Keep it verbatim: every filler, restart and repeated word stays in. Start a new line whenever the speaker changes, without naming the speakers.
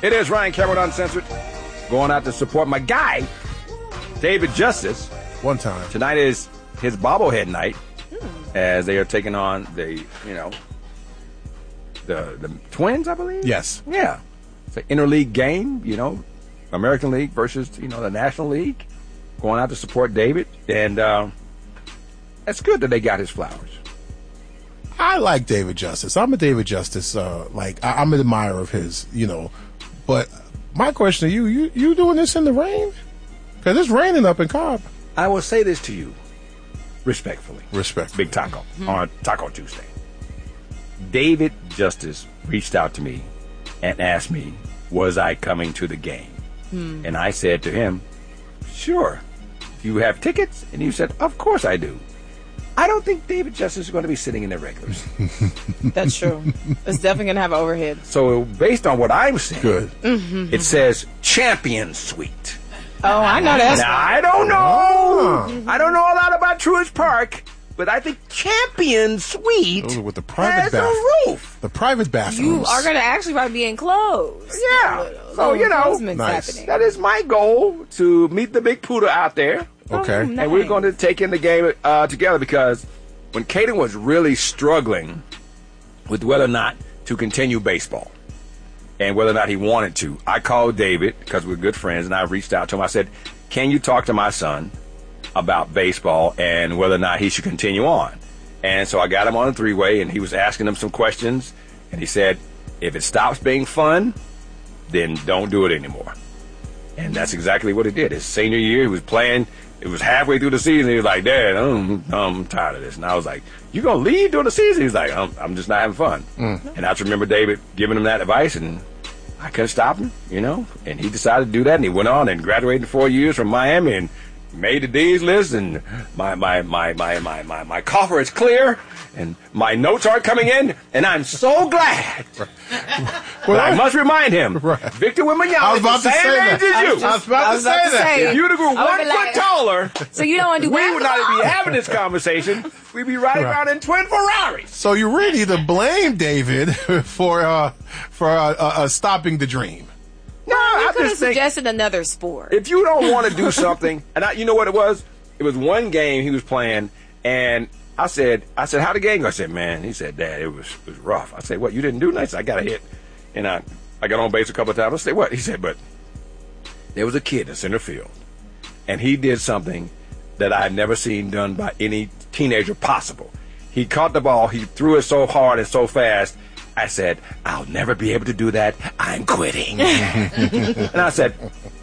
It is Ryan Cameron Uncensored. Going out to support my guy, David Justice.
One time.
Tonight is his bobblehead night as they are taking on the, you know, the the Twins, I believe?
Yes.
Yeah. It's an interleague game, you know, American League versus, you know, the National League. Going out to support David. And uh, it's good that they got his flowers.
I like David Justice. I'm a David Justice, uh, like, I, I'm an admirer of his, you know. But my question to you, you, you doing this in the rain? Because it's raining up in Cobb.
I will say this to you, respectfully.
Respectfully.
Big Taco, mm-hmm. on Taco Tuesday. David Justice reached out to me and asked me, was I coming to the game? Hmm. And I said to him, sure. Do you have tickets? And he said, of course I do. I don't think David Justice is going to be sitting in the regulars.
That's true. It's definitely going to have overhead.
So based on what I'm saying,
good.
Mm-hmm.
It says Champion Suite.
Oh, I know that.
Now, I don't know. Oh. I don't know a lot about Truist Park, but I think Champion Suite
Those are with the private
has
bath-
a roof.
The private bathrooms.
You are going to actually probably be enclosed.
Yeah. So, you know,
nice.
that is my goal, to meet the big Poodle out there.
Okay.
Oh, nice.
And we're going to take in the game uh, together, because when Caden was really struggling with whether or not to continue baseball and whether or not he wanted to, I called David, because we're good friends, and I reached out to him. I said, can you talk to my son about baseball and whether or not he should continue on? And so I got him on a three-way, and he was asking him some questions, and he said, if it stops being fun, then don't do it anymore. And that's exactly what he did. His senior year, he was playing. It was halfway through the season. He was like, Dad, I'm, I'm tired of this. And I was like, you going to leave during the season? He's like, I'm, I'm just not having fun. Mm. And I just remember David giving him that advice, and I couldn't stop him, you know. And he decided to do that, and he went on and graduated four years from Miami and made the Dean's List. And my, my, my, my, my, my, my coffer is clear, and my notes aren't coming in, and I'm so glad. Right. But I must remind him, right. Victor Wembanyama is the same age as you.
I was, I was about, I was to, about say to say that.
If you'd have grew one foot
like,
taller,
so you don't want to do
we would not be having this conversation. We'd be riding right. around in twin Ferraris.
So you really need to blame David for uh, for uh, uh, uh, stopping the dream.
No, you
I
could have
just think
suggested another sport.
If you don't want to do something, and I, you know what it was? It was one game he was playing, and I said, I said, how'd the game go? I said, man, he said, Dad, it was it was rough. I said, what, you didn't do nice? I got a hit. And I, I got on base a couple of times. I said, what? He said, but there was a kid in center field, and he did something that I had never seen done by any teenager possible. He caught the ball. He threw it so hard and so fast. I said, I'll never be able to do that. I'm quitting. And I said,